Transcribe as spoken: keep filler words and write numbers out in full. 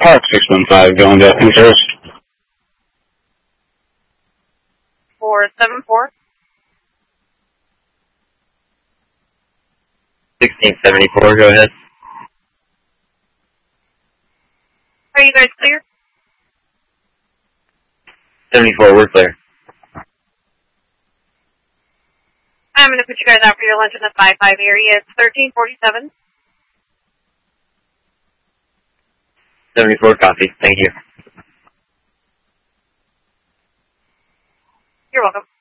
Park six one five, going to Pinterest. four seven four. sixteen seventy-four, go ahead. Are you guys clear? seventy-four, we're clear. I'm going to put you guys out for your lunch in the five five area. It's thirteen forty-seven. seventy-four, copy. Thank you. You're welcome.